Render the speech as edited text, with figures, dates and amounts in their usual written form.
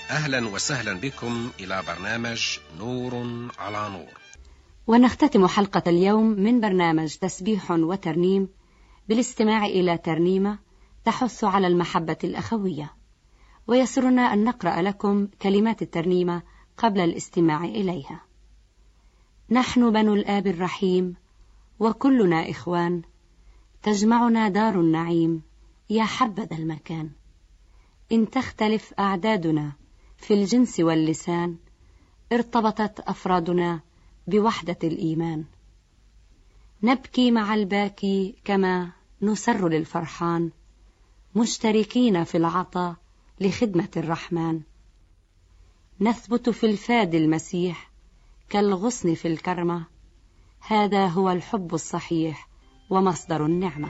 أهلا وسهلا بكم إلى برنامج نور على نور. ونختتم حلقة اليوم من برنامج تسبيح وترنيم بالاستماع إلى ترنيمة تحث على المحبة الأخوية، ويسرنا أن نقرأ لكم كلمات الترنيمة قبل الاستماع إليها. نحن بنو الآب الرحيم وكلنا إخوان، تجمعنا دار النعيم، يا حبذا المكان. إن تختلف أعدادنا في الجنس واللسان، ارتبطت أفرادنا بوحدة الإيمان. نبكي مع الباكي كما نسر للفرحان، مشتركين في العطاء لخدمة الرحمن. نثبت في الفاد المسيح كالغصن في الكرمة، هذا هو الحب الصحيح ومصدر النعمة.